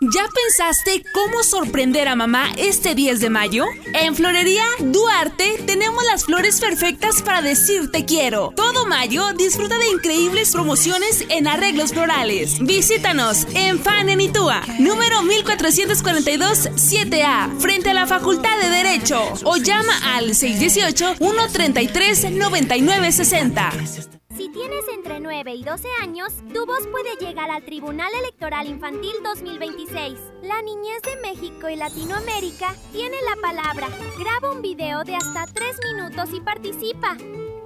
¿Ya pensaste cómo sorprender a mamá este 10 de mayo? En Florería Duarte tenemos las flores perfectas para decir te quiero. Todo mayo disfruta de increíbles promociones en arreglos florales. Visítanos en Fan en Itúa, número 1442 7A, frente a la Facultad de Derecho, o llama al 618-133-9960. Si tienes entre 9 y 12 años, tu voz puede llegar al Tribunal Electoral Infantil 2026. La niñez de México y Latinoamérica tiene la palabra. Graba un video de hasta 3 minutos y participa.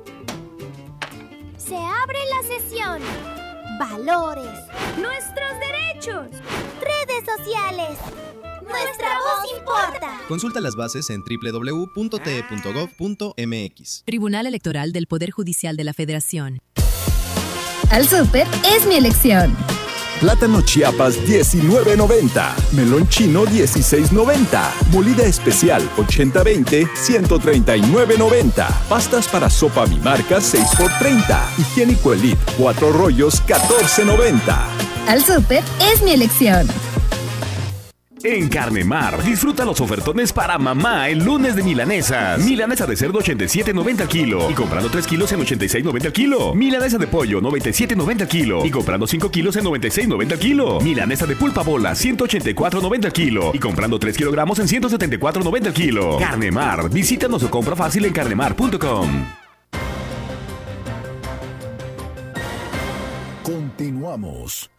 Se abre la sesión. Valores. Nuestros derechos. Redes sociales. Nuestra voz importa. Consulta las bases en www.te.gov.mx. Tribunal Electoral del Poder Judicial de la Federación. Al súper es mi elección. Plátano Chiapas 19.90, melón chino 16.90, molida especial 80-20 139.90, pastas para sopa mi marca 6x30, higiénico Elite 4 rollos 14.90. Al súper es mi elección. En Carnemar, disfruta los ofertones para mamá el lunes de milanesas. Milanesa de cerdo 87.90 al kilo y comprando 3 kilos en 86.90 al kilo. Milanesa de pollo 97.90 al kilo y comprando 5 kilos en 96.90 al kilo. Milanesa de pulpa bola 184.90 al kilo y comprando 3 kilogramos en 174.90 al kilo. Carnemar, visítanos o compra fácil en carnemar.com. Continuamos.